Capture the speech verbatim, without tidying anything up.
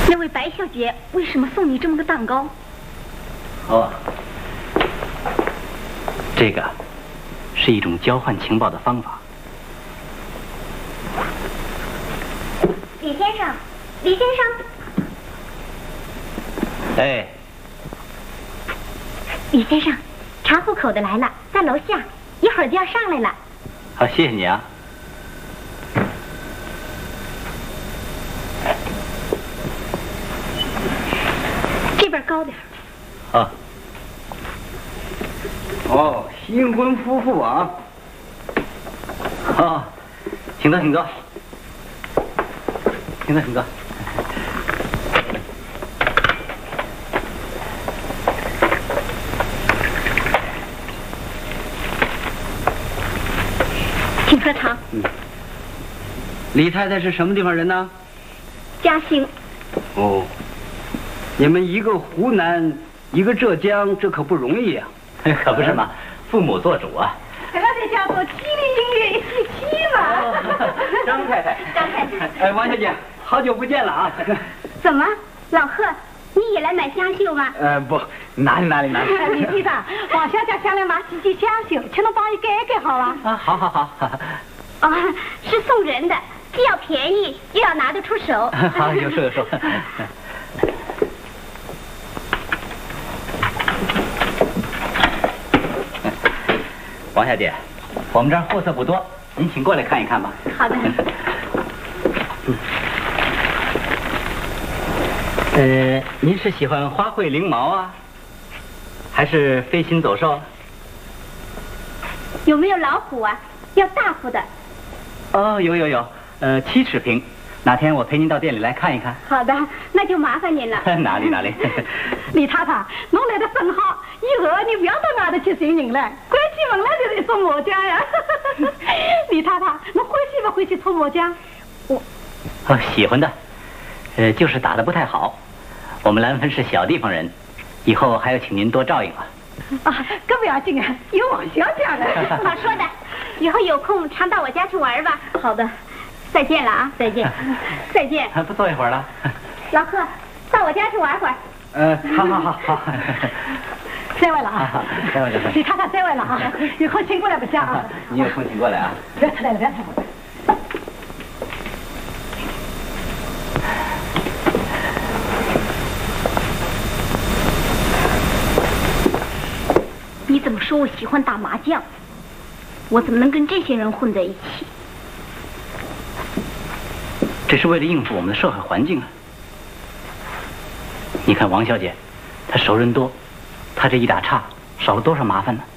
那位白小姐为什么送你这么个蛋糕？ 哦，这个是一种交换情报的方法。 李先生，李先生。 哎， 李先生，查户口的来了，在楼下，一会儿就要上来了。 好，谢谢你啊。 这边高点。 啊。 哦，新婚夫妇啊。 哦，请坐，请坐，请坐，请坐。 请喝茶。 嗯。李太太是什么地方人呢？ 嘉兴。 哦，你们一个湖南，一个浙江，这可不容易啊。 可不是嘛，父母做主啊。 那得叫做吉林音乐一起起嘛。 张太太， 张太太， 哎，王小姐，好久不见了啊！ 怎么，老贺，你也来买香绣吗？ 呃，不，哪里哪里哪里。 李先生，王小姐想来买几件香绣，请侬帮伊改改好吧？ 啊，好好好。 啊，是送人的，既要便宜又要拿得出手。 好，有说有说。王小姐，我们这儿货色不多，您请过来看一看吧。 好的。 呃，您是喜欢花卉翎毛啊，还是飞禽走兽？ 有没有老虎啊？要大幅的。 哦，有有有，呃，七尺平。哪天我陪您到店里来看一看。 好的，那就麻烦您了。 哪里哪里。 李太太，侬来的正好，以后你不要到外头去寻人了，关起门来就得做麻将呀。李太太，侬欢喜不欢喜搓麻将？ 我， 哦，喜欢的，呃，就是打得不太好。我们兰芬是小地方人，以后还要请您多照应啊。 啊，这不要紧啊，有王小姐了。 好说的，以后有空常到我家去玩吧。好的。再见了啊！再见，再见。 不坐一会儿了。 老贺，到我家去玩会儿。 呃，好好好好。 再会了啊！ 再会再会。 李太太再会了啊！有空请过来不下啊！ 你有空请过来啊！ 不要出来了，不要出来了。 你怎么说我喜欢打麻将？我怎么能跟这些人混在一起？ 这是为了应付我们的社会环境啊！你看王小姐，她熟人多，她这一打岔，少了多少麻烦呢？